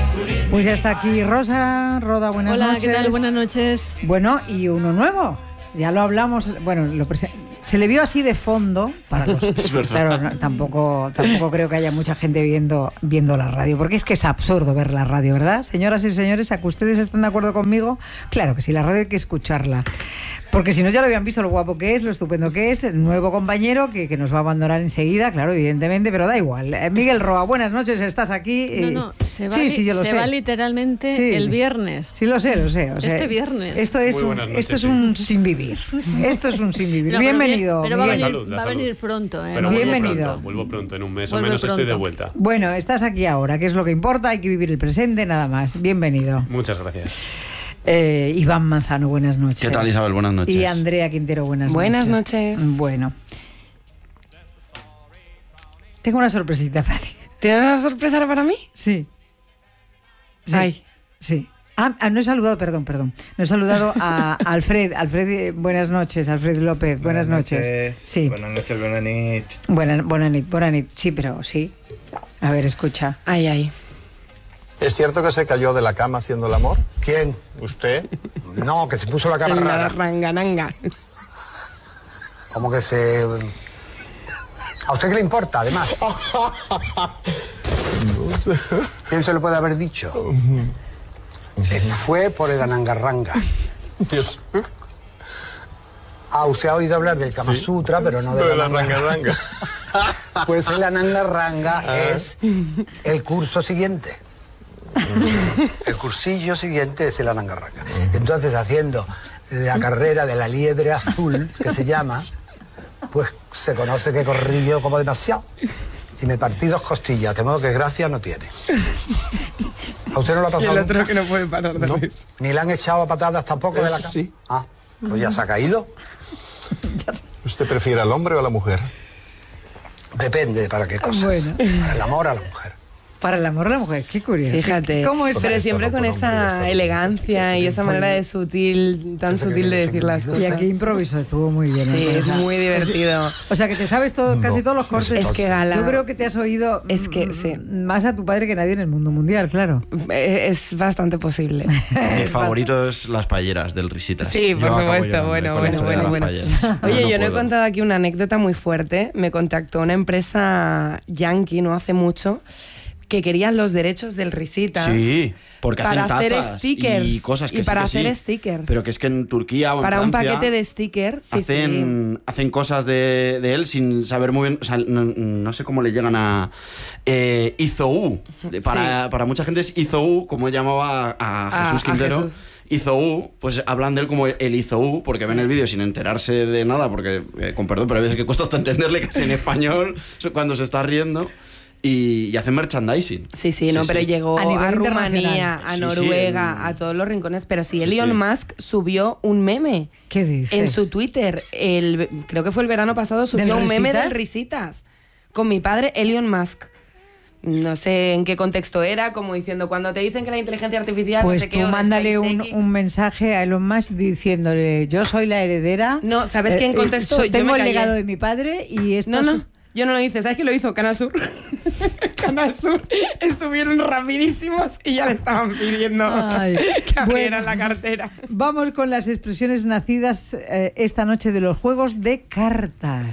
Pues ya está aquí Rosa. Roda, buenas noches. Hola, ¿qué tal? Buenas noches. Bueno, y uno nuevo. Ya lo hablamos, bueno, se le vio así de fondo para los. Claro, no, tampoco creo que haya mucha gente viendo la radio, porque es que es absurdo ver la radio, ¿verdad? Señoras y señores, ¿a que ustedes están de acuerdo conmigo? Claro que sí, la radio hay que escucharla. Porque si no ya lo habían visto lo guapo que es, lo estupendo que es, el nuevo compañero que nos va a abandonar enseguida, claro, evidentemente, pero da igual. Miguel Roa, buenas noches, estás aquí. No, se va, sí, yo lo sé. Se va literalmente el viernes. Sí, lo sé. O sea, este viernes. Esto es un sin vivir. Esto es un sin vivir. No, bienvenido. Pero va a venir pronto. Pero bienvenido. Vuelvo pronto, en un mes o menos estoy de vuelta. Bueno, estás aquí ahora, que es lo que importa, hay que vivir el presente, nada más. Bienvenido. Muchas gracias. Iván Manzano, buenas noches. ¿Qué tal, Isabel? Buenas noches. Y Andrea Quintero, buenas noches. Bueno. Tengo una sorpresita para ti. ¿Tienes una sorpresa para mí? Sí. Ay. Sí. No he saludado, perdón. No he saludado a Alfred. Alfred, buenas noches. Alfred López, buenas noches. Sí. Buenas noches, buenas nit. Buenas nit. Sí, pero sí. A ver, escucha. Ay. ¿Es cierto que se cayó de la cama haciendo el amor? ¿Quién? ¿Usted? No, que se puso la cama rara. La rangananga. Como que se... ¿A usted qué le importa, además? ¿Quién se lo puede haber dicho? Fue por el anangarranga. Dios. Usted ha oído hablar del Kama Sutra, pero no de la anangarranga. Pues el anangarranga es el curso siguiente. El cursillo siguiente es el anangarranga. Entonces, haciendo la carrera de la liebre azul, que se llama, pues se conoce que corrí yo como demasiado. Y me partí 2 costillas, de modo que gracia no tiene. ¿A usted no lo ha pasado? Y el otro nunca? que no puede parar de reír. Ni le han echado a patadas tampoco de la cama. Sí. Pues ya se ha caído. ¿Usted prefiere al hombre o a la mujer? Depende de para qué cosas. Bueno. Para el amor a la mujer. Para el amor a la mujer, qué curioso. Fíjate. ¿Cómo es? Pero siempre con esa elegancia y esa manera de tan sutil de decir las cosas. Y aquí improviso, estuvo muy bien. Sí, es muy divertido. O sea, que te sabes casi todos los cortes. Es que Gala... Yo creo que te has oído sí. Más a tu padre que nadie en el mundo mundial, claro. Es bastante posible. Mi favorito es las paelleras del Risitas. Sí, por supuesto. Bueno. Oye, yo no he contado aquí una anécdota muy fuerte. Me contactó una empresa yankee no hace mucho que querían los derechos del Risitas. Sí, porque para hacen hacer tazas stickers y cosas que y para sí, hacer stickers. Pero que es que en Turquía o en para Francia un paquete de stickers hacen cosas de él sin saber muy bien, o sea, no sé cómo le llegan a Izou. Para mucha gente es Izou, como él llamaba a Jesús Quintero. Izou, pues hablan de él como el Izou, porque ven el vídeo sin enterarse de nada, porque, con perdón, pero hay veces que cuesta hasta entenderle casi en español cuando se está riendo. Y hacen merchandising. Sí, pero llegó a Rumanía, a Noruega, a todos los rincones. Pero sí, Elon Musk subió un meme. ¿Qué dices? En su Twitter. Creo que fue el verano pasado, subió un meme del Risitas. Con mi padre, Elon Musk. No sé en qué contexto era, como diciendo, cuando te dicen que la inteligencia artificial... Pues no sé qué, tú mándale un mensaje a Elon Musk diciéndole, yo soy la heredera... No, ¿sabes quién contestó? Tengo el legado de mi padre y esto... No. Yo no lo hice. ¿Sabes quién lo hizo? Canal Sur. Canal Sur estuvieron rapidísimos y ya le estaban pidiendo que abrieran la cartera. Vamos con las expresiones nacidas esta noche de los juegos de cartas.